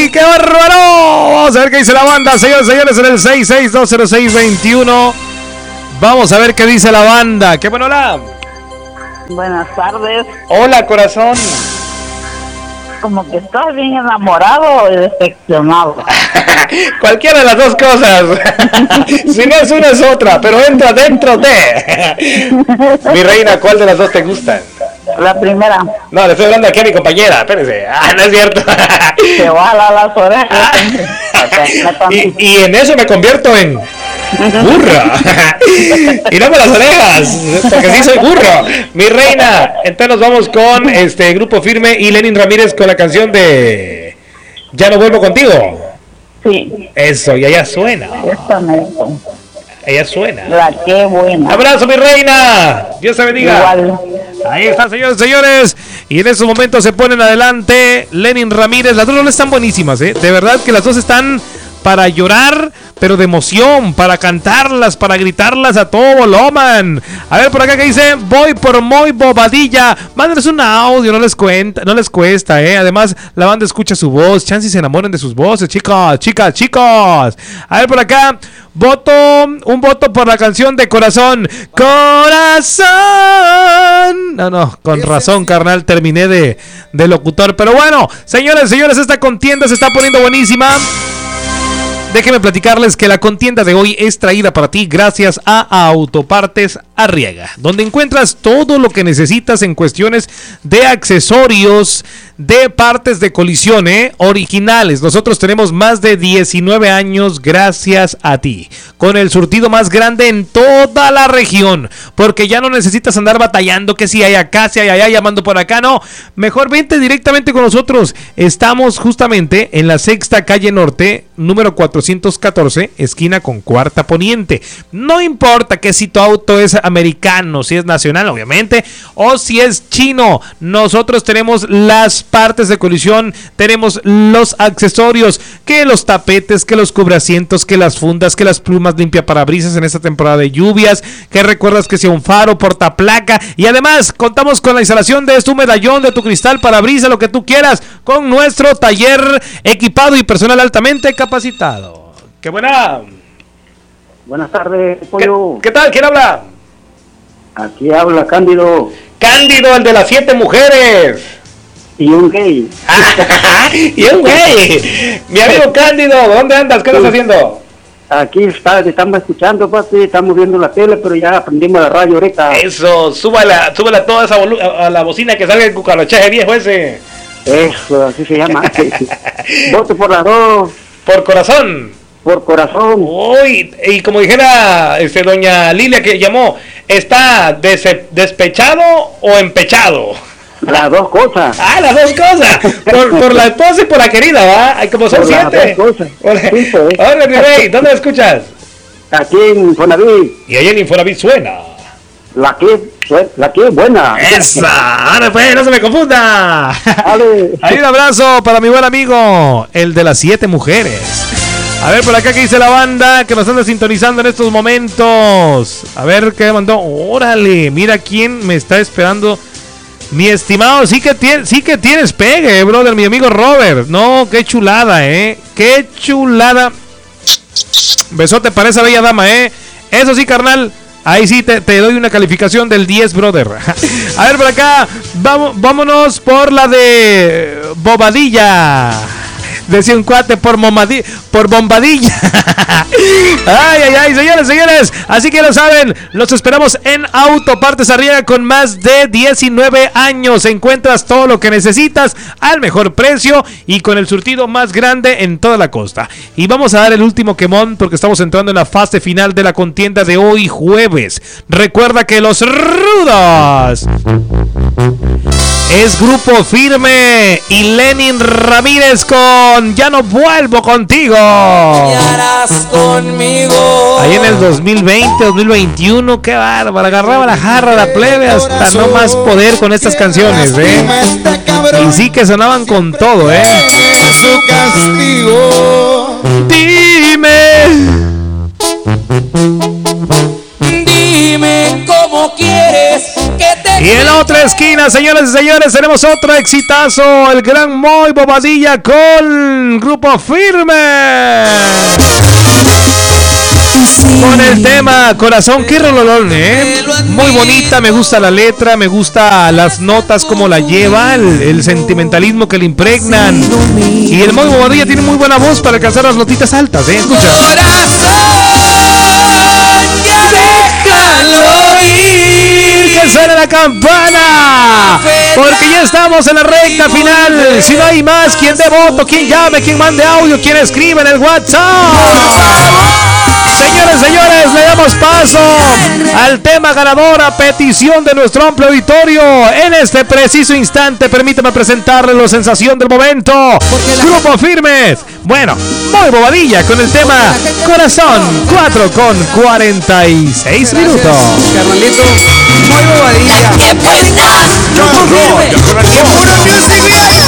qué bárbaro! Vamos a ver qué dice la banda, señores, señores, en el 6620621. Vamos a ver qué dice la banda. ¡Qué bueno, hola! Buenas tardes. Hola, corazón. Como que estás bien enamorado y decepcionado. Cualquiera de las dos cosas. Si no es una es otra, pero entra dentro de. Mi reina, ¿cuál de las dos te gustan? La primera. No, le estoy hablando aquí a mi compañera, espérese. No es cierto. Te va a jalar las orejas. Y en eso me convierto en burra. Y no me las orejas, porque sí soy burro. Mi reina, entonces nos vamos con Grupo Firme y Lenin Ramírez con la canción de Ya no vuelvo contigo. Sí. Eso, y allá suena. Ella suena. La que buena. Abrazo, mi reina. Dios te bendiga. Igual. Ahí está, señores, señores. Y en estos momentos se ponen adelante Lenin Ramírez. Las dos rolas están buenísimas, De verdad que las dos están para llorar, pero de emoción, para cantarlas, para gritarlas a todo volumen. A ver, por acá que dice, voy por muy bobadilla. Mándenles un audio, no les cuesta, Además, la banda escucha su voz, chance y se enamoren de sus voces, chicos. A ver, por acá, un voto por la canción de Corazón. Corazón. No, con razón, carnal, terminé de locutor. Pero bueno, señores, esta contienda se está poniendo buenísima. Déjenme platicarles que la contienda de hoy es traída para ti gracias a Autopartes Arriaga, donde encuentras todo lo que necesitas en cuestiones de accesorios, de partes de colisión, originales. Nosotros tenemos más de 19 años gracias a ti, con el surtido más grande en toda la región, porque ya no necesitas andar batallando que si hay acá, si hay allá, llamando por acá, no. Mejor vente directamente con nosotros. Estamos justamente en la Sexta Calle Norte, número 414, esquina con Cuarta Poniente. No importa que si tu auto es americano, si es nacional, obviamente, o si es chino, nosotros tenemos las partes de colisión, tenemos los accesorios, que los tapetes, que los cubrasientos, que las fundas, que las plumas limpiaparabrisas en esta temporada de lluvias, que recuerdas que sea un faro, portaplaca, y además contamos con la instalación de tu medallón, de tu cristal, parabrisas, lo que tú quieras, con nuestro taller equipado y personal altamente capacitado. ¡Qué buena! Buenas tardes, Pollo. ¿Qué tal? ¿Quién habla? Aquí habla Cándido. Cándido, el de las 7 mujeres. Y un gay. Y un gay. Mi amigo Cándido, ¿dónde andas? ¿Qué estás haciendo? Aquí estamos escuchando, papi, estamos viendo la tele, pero ya aprendimos la radio ahorita. Eso, súbala toda esa a la bocina que salga el cucarachaje viejo ese. Eso, así se llama. Voto por las dos. Por corazón. Por corazón. Uy, y como dijera doña Lilia que llamó, ¿está despechado o empechado? Las dos cosas. Las dos cosas. Por la esposa y por la querida, ¿va? Como son 7. Las dos cosas. Hola, mi rey, ¿dónde la escuchas? Aquí en Infonavit. Y ahí en Infonavit suena. La que es buena. ¡Esa! Ahora pues, no se me confunda. Dale. Ahí un abrazo para mi buen amigo, el de las 7 mujeres. A ver, por acá que dice la banda que nos anda sintonizando en estos momentos. A ver qué mandó. Órale, mira quién me está esperando. Mi estimado, sí que tienes pegue, brother, mi amigo Robert. No, qué chulada, qué chulada. Besote para esa bella dama, Eso sí, carnal. Ahí sí te doy una calificación del 10, brother. A ver, por acá, vámonos por la de Bobadilla. Decía un cuate por bombadilla. Ay, señores. Así que lo saben, los esperamos en Autopartes Arriaga con más de 19 años. Encuentras todo lo que necesitas al mejor precio y con el surtido más grande en toda la costa. Y vamos a dar el último quemón porque estamos entrando en la fase final de la contienda de hoy jueves. Recuerda que los rudos es Grupo Firme y Lenin Ramírez con Ya no vuelvo contigo. Conmigo. Ahí en el 2020, 2021, qué bárbaro. Agarraba la jarra, la plebe, hasta no más poder con estas canciones, Y sí que sonaban con todo, Su castigo. Dime cómo quieres que te. Y el otro es esquina, señores y señores, tenemos otro exitazo, el gran Moy Bobadilla con Grupo Firme. Con el tema Corazón, qué rololón, muy bonita, me gusta la letra, me gusta las notas, como la lleva, el sentimentalismo que le impregnan. Y el Moy Bobadilla tiene muy buena voz para alcanzar las notitas altas, escucha. Déjalo ir, que suene la campana, porque ya estamos en la recta final. Si no hay más, quien dé voto, quien llame, quien mande audio, quien escribe en el WhatsApp. Señores, señores, le damos paso al tema ganador a petición de nuestro amplio auditorio. En este preciso instante, permítame presentarle la sensación del momento. Grupo Firme. Bueno, Moy Bobadilla con el tema Corazón, 4:46 minutos. Carnalito, Moy Bobadilla. Puro Music